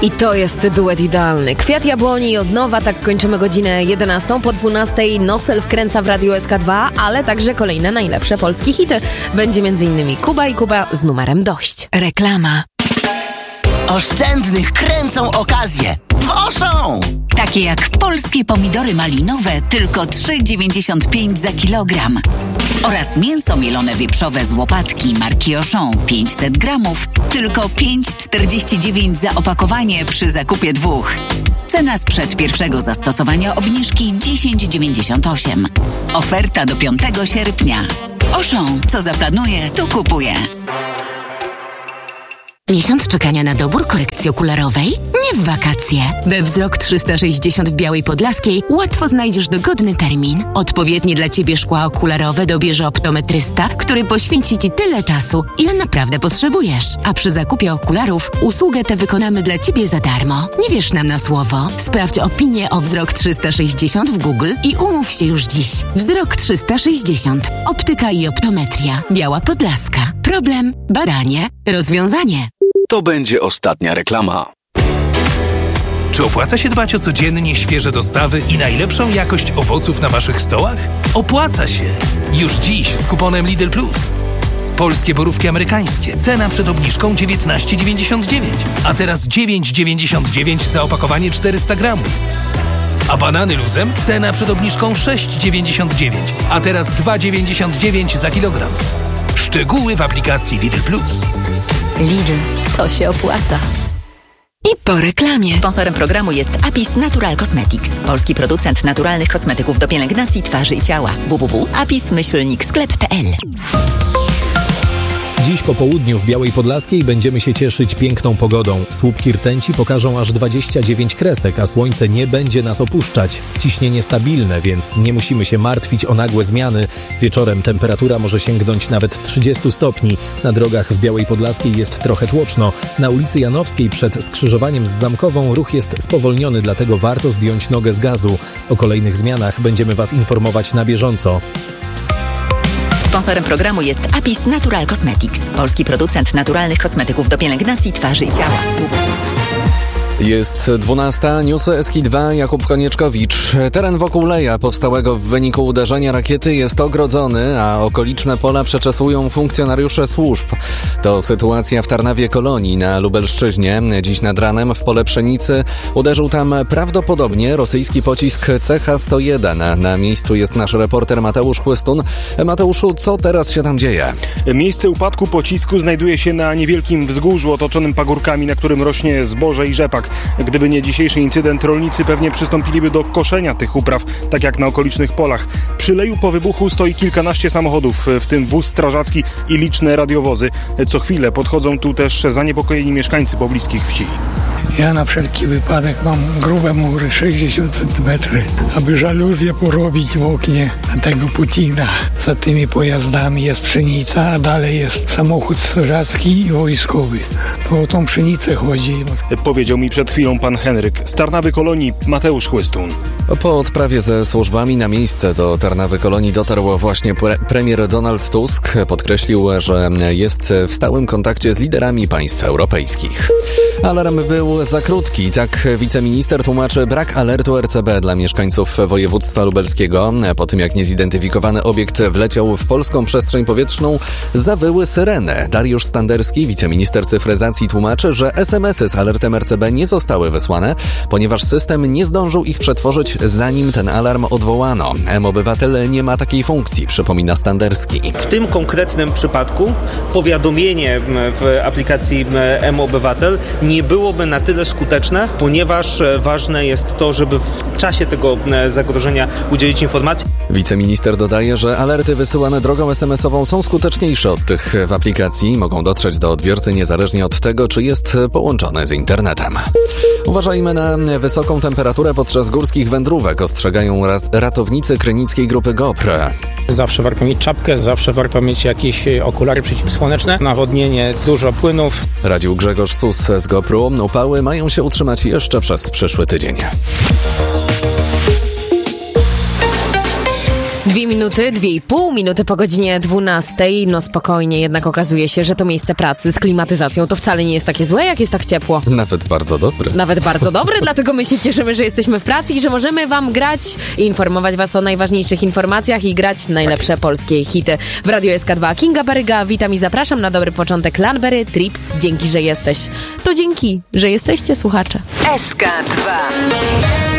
I to jest duet idealny. Kwiat Jabłoni i Od nowa, tak kończymy godzinę 11. Po 12 Nosel wkręca w Radio SK2, ale także kolejne najlepsze polskie hity. Będzie m.in. Kuba i Kuba z numerem Dość. Reklama. Oszczędnych kręcą okazje w Auchan. Takie jak polskie pomidory malinowe, tylko 3,95 za kilogram. Oraz mięso mielone wieprzowe z łopatki marki Auchan 500 gramów, tylko 5,49 za opakowanie przy zakupie 2. Cena sprzed pierwszego zastosowania obniżki 10,98. Oferta do 5 sierpnia. Auchan, co zaplanuje, to kupuje. Miesiąc czekania na dobór korekcji okularowej? Nie w wakacje. We Wzrok 360 w Białej Podlaskiej łatwo znajdziesz dogodny termin. Odpowiednie dla Ciebie szkła okularowe dobierze optometrysta, który poświęci Ci tyle czasu, ile naprawdę potrzebujesz. A przy zakupie okularów usługę tę wykonamy dla Ciebie za darmo. Nie wierz nam na słowo. Sprawdź opinię o Wzrok 360 w Google i umów się już dziś. Wzrok 360. Optyka i optometria. Biała Podlaska. Problem, badanie, rozwiązanie. To będzie ostatnia reklama. Czy opłaca się dbać o codziennie świeże dostawy i najlepszą jakość owoców na waszych stołach? Opłaca się! Już dziś z kuponem Lidl Plus. Polskie borówki amerykańskie. Cena przed obniżką 19,99, a teraz 9,99 za opakowanie 400 gramów. A banany luzem? Cena przed obniżką 6,99, a teraz 2,99 za kilogram. Szczegóły w aplikacji Lidl Plus. Lidl, to się opłaca. I po reklamie. Sponsorem programu jest Apis Natural Cosmetics. Polski producent naturalnych kosmetyków do pielęgnacji twarzy i ciała. www.apis-sklep.pl. Dziś po południu w Białej Podlaskiej będziemy się cieszyć piękną pogodą. Słupki rtęci pokażą aż 29 kresek, a słońce nie będzie nas opuszczać. Ciśnienie stabilne, więc nie musimy się martwić o nagłe zmiany. Wieczorem temperatura może sięgnąć nawet 30 stopni. Na drogach w Białej Podlaskiej jest trochę tłoczno. Na ulicy Janowskiej przed skrzyżowaniem z Zamkową ruch jest spowolniony, dlatego warto zdjąć nogę z gazu. O kolejnych zmianach będziemy Was informować na bieżąco. Sponsorem programu jest Apis Natural Cosmetics. Polski producent naturalnych kosmetyków do pielęgnacji twarzy i ciała. Jest 12, newsy SK2, Jakub Konieczkowicz. Teren wokół Leja powstałego w wyniku uderzenia rakiety jest ogrodzony, a okoliczne pola przeczesują funkcjonariusze służb. To sytuacja w Tarnawie Kolonii na Lubelszczyźnie. Dziś nad ranem w pole pszenicy uderzył tam prawdopodobnie rosyjski pocisk CH-101. Na miejscu jest nasz reporter Mateusz Chłystun. Mateuszu, co teraz się tam dzieje? Miejsce upadku pocisku znajduje się na niewielkim wzgórzu otoczonym pagórkami, na którym rośnie zboże i rzepak. Gdyby nie dzisiejszy incydent, rolnicy pewnie przystąpiliby do koszenia tych upraw, tak jak na okolicznych polach. Przy Leju po wybuchu stoi kilkanaście samochodów, w tym wóz strażacki i liczne radiowozy. Co chwilę podchodzą tu też zaniepokojeni mieszkańcy pobliskich wsi. Ja na wszelki wypadek mam grube mury, 60 cm, aby żaluzję porobić w oknie tego Putina. Za tymi pojazdami jest pszenica, a dalej jest samochód strażacki i wojskowy. To o tą pszenicę chodzi. Powiedział mi przed chwilą pan Henryk. Z Tarnawy Kolonii Mateusz Chłystun. Po odprawie ze służbami na miejsce do Tarnawy Kolonii dotarł właśnie premier Donald Tusk. Podkreślił, że jest w stałym kontakcie z liderami państw europejskich. Alarm był za krótki, tak wiceminister tłumaczy brak alertu RCB dla mieszkańców województwa lubelskiego. Po tym jak niezidentyfikowany obiekt wleciał w polską przestrzeń powietrzną, zawyły syreny. Dariusz Standerski, wiceminister cyfryzacji, tłumaczy, że SMS-y z alertem RCB nie zostały wysłane, ponieważ system nie zdążył ich przetworzyć, zanim ten alarm odwołano. mObywatel nie ma takiej funkcji, przypomina Standerski. W tym konkretnym przypadku powiadomienie w aplikacji mObywatel nie byłoby na tyle skuteczne, ponieważ ważne jest to, żeby w czasie tego zagrożenia udzielić informacji. Wiceminister dodaje, że alerty wysyłane drogą SMS-ową są skuteczniejsze od tych w aplikacji. Mogą dotrzeć do odbiorcy niezależnie od tego, czy jest połączony z internetem. Uważajmy na wysoką temperaturę podczas górskich wędrówek, ostrzegają ratownicy Krynickiej Grupy GOPR. Zawsze warto mieć czapkę, zawsze warto mieć jakieś okulary przeciwsłoneczne, nawodnienie, dużo płynów. Radził Grzegorz Sus z GOPR-u. Upały mają się utrzymać jeszcze przez przyszły tydzień. 2,5 minuty po godzinie 12. No spokojnie, jednak okazuje się, że to miejsce pracy z klimatyzacją to wcale nie jest takie złe, jak jest tak ciepło. Nawet bardzo dobry. Nawet bardzo dobry, dlatego my się cieszymy, że jesteśmy w pracy i że możemy wam grać i informować was o najważniejszych informacjach i grać najlepsze polskie hity. W Radio SK2 Kinga Baryga, witam i zapraszam na dobry początek. Lanberry, Trips, dzięki, że jesteś. To dzięki, że jesteście, słuchacze. SK2